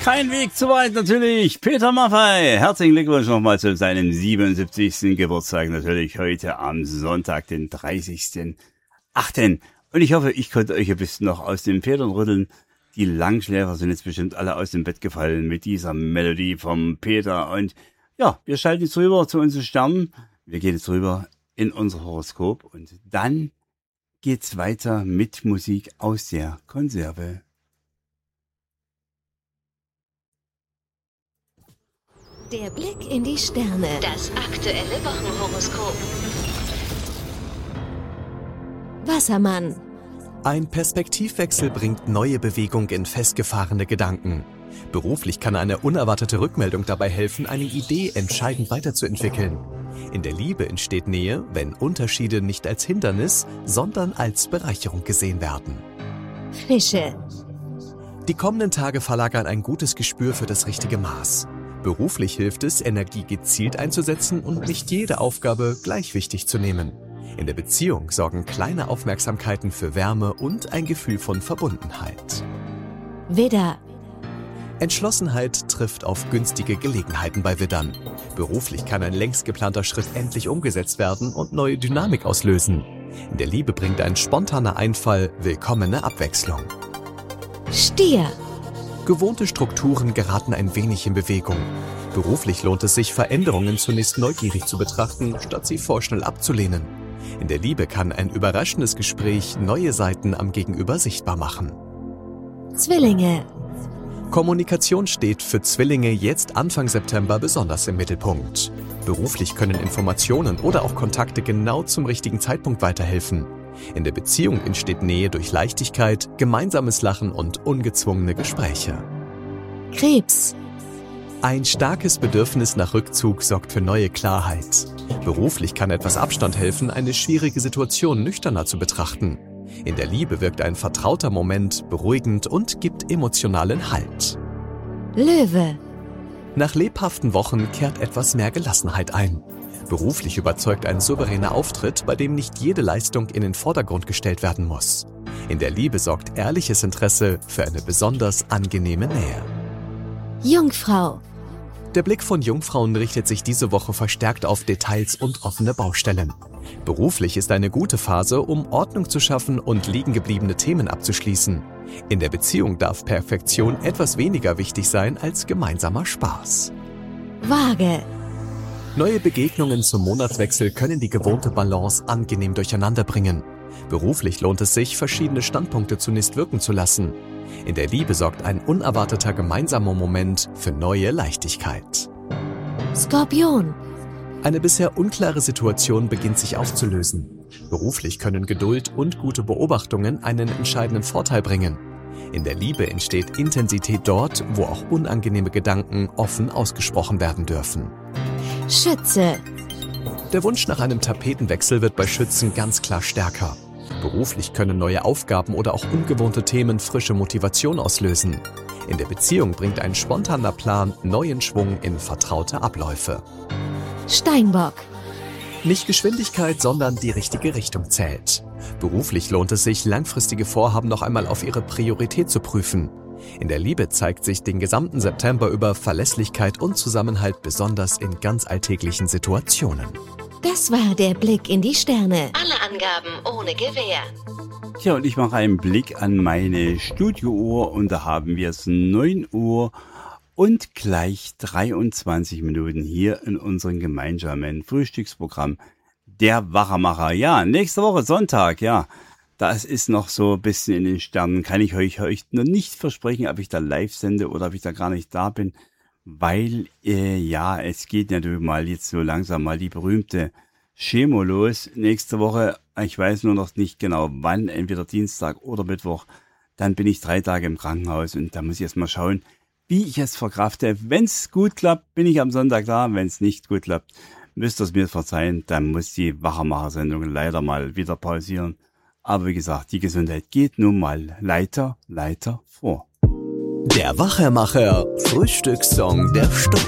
Kein Weg zu weit natürlich. Peter Maffay, herzlichen Glückwunsch nochmal zu seinem 77. Geburtstag. Natürlich heute am Sonntag, den 30.08. Und ich hoffe, ich konnte euch ein bisschen noch aus den Federn rütteln. Die Langschläfer sind jetzt bestimmt alle aus dem Bett gefallen mit dieser Melodie vom Peter. Und ja, wir schalten jetzt rüber zu unseren Sternen. Wir gehen jetzt rüber in unser Horoskop. Und dann geht's weiter mit Musik aus der Konserve. Der Blick in die Sterne. Das aktuelle Wochenhoroskop. Wassermann. Ein Perspektivwechsel bringt neue Bewegung in festgefahrene Gedanken. Beruflich kann eine unerwartete Rückmeldung dabei helfen, eine Idee entscheidend weiterzuentwickeln. In der Liebe entsteht Nähe, wenn Unterschiede nicht als Hindernis, sondern als Bereicherung gesehen werden. Fische. Die kommenden Tage verlagern ein gutes Gespür für das richtige Maß. Beruflich hilft es, Energie gezielt einzusetzen und nicht jede Aufgabe gleich wichtig zu nehmen. In der Beziehung sorgen kleine Aufmerksamkeiten für Wärme und ein Gefühl von Verbundenheit. Widder. Entschlossenheit trifft auf günstige Gelegenheiten bei Widdern. Beruflich kann ein längst geplanter Schritt endlich umgesetzt werden und neue Dynamik auslösen. In der Liebe bringt ein spontaner Einfall willkommene Abwechslung. Stier. Gewohnte Strukturen geraten ein wenig in Bewegung. Beruflich lohnt es sich, Veränderungen zunächst neugierig zu betrachten, statt sie vorschnell abzulehnen. In der Liebe kann ein überraschendes Gespräch neue Seiten am Gegenüber sichtbar machen. Zwillinge. Kommunikation steht für Zwillinge jetzt Anfang September besonders im Mittelpunkt. Beruflich können Informationen oder auch Kontakte genau zum richtigen Zeitpunkt weiterhelfen. In der Beziehung entsteht Nähe durch Leichtigkeit, gemeinsames Lachen und ungezwungene Gespräche. Krebs. Ein starkes Bedürfnis nach Rückzug sorgt für neue Klarheit. Beruflich kann etwas Abstand helfen, eine schwierige Situation nüchterner zu betrachten. In der Liebe wirkt ein vertrauter Moment beruhigend und gibt emotionalen Halt. Löwe. Nach lebhaften Wochen kehrt etwas mehr Gelassenheit ein. Beruflich überzeugt ein souveräner Auftritt, bei dem nicht jede Leistung in den Vordergrund gestellt werden muss. In der Liebe sorgt ehrliches Interesse für eine besonders angenehme Nähe. Jungfrau. Der Blick von Jungfrauen richtet sich diese Woche verstärkt auf Details und offene Baustellen. Beruflich ist eine gute Phase, um Ordnung zu schaffen und liegengebliebene Themen abzuschließen. In der Beziehung darf Perfektion etwas weniger wichtig sein als gemeinsamer Spaß. Waage. Neue Begegnungen zum Monatswechsel können die gewohnte Balance angenehm durcheinander bringen. Beruflich lohnt es sich, verschiedene Standpunkte zunächst wirken zu lassen. In der Liebe sorgt ein unerwarteter gemeinsamer Moment für neue Leichtigkeit. Skorpion. Eine bisher unklare Situation beginnt sich aufzulösen. Beruflich können Geduld und gute Beobachtungen einen entscheidenden Vorteil bringen. In der Liebe entsteht Intensität dort, wo auch unangenehme Gedanken offen ausgesprochen werden dürfen. Schütze. Der Wunsch nach einem Tapetenwechsel wird bei Schützen ganz klar stärker. Beruflich können neue Aufgaben oder auch ungewohnte Themen frische Motivation auslösen. In der Beziehung bringt ein spontaner Plan neuen Schwung in vertraute Abläufe. Steinbock. Nicht Geschwindigkeit, sondern die richtige Richtung zählt. Beruflich lohnt es sich, langfristige Vorhaben noch einmal auf ihre Priorität zu prüfen. In der Liebe zeigt sich den gesamten September über Verlässlichkeit und Zusammenhalt besonders in ganz alltäglichen Situationen. Das war der Blick in die Sterne. Alle Angaben ohne Gewähr. Tja, und ich mache einen Blick an meine Studiouhr und da haben wir es 9 Uhr und gleich 23 Minuten hier in unserem gemeinsamen Frühstücksprogramm Der Wachermacher. Ja, nächste Woche Sonntag, ja. Das ist noch so ein bisschen in den Sternen. Kann ich euch noch nicht versprechen, ob ich da live sende oder ob ich da gar nicht da bin. Weil, ja, es geht natürlich mal jetzt so langsam mal die berühmte Chemo los. Nächste Woche, ich weiß nur noch nicht genau wann, entweder Dienstag oder Mittwoch. Dann bin ich 3 Tage im Krankenhaus und da muss ich erst mal schauen, wie ich es verkrafte. Wenn es gut klappt, bin ich am Sonntag da. Wenn es nicht gut klappt, müsst ihr es mir verzeihen. Dann muss die Wachermacher-Sendung leider mal wieder pausieren. Aber wie gesagt, die Gesundheit geht nun mal Leiter vor. Der Wachermacher Frühstückssong der Stunde.